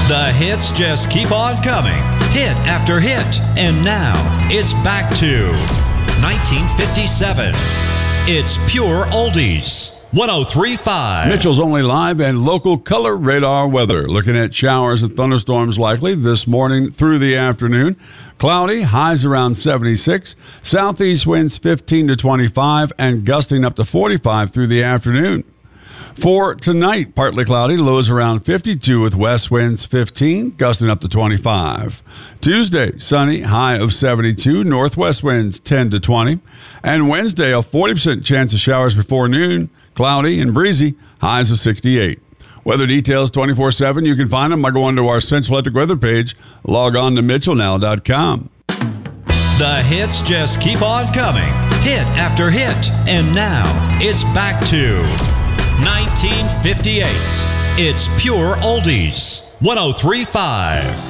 The hits just keep on coming, hit after hit. And now, it's back to 1957. It's pure oldies. 103.5. Mitchell's Only Live and local color radar weather. Looking at showers and thunderstorms likely this morning through the afternoon. Cloudy, highs around 76. Southeast winds 15 to 25 and gusting up to 45 through the afternoon. For tonight, partly cloudy, lows around 52 with west winds 15, gusting up to 25. Tuesday, sunny, high of 72, northwest winds 10 to 20. And Wednesday, a 40% chance of showers before noon, cloudy and breezy, highs of 68. Weather details 24/7. You can find them by going to our Central Electric weather page. Log on to mitchellnow.com. The hits just keep on coming, hit after hit. And now, it's back to 1958. It's pure oldies. 103.5.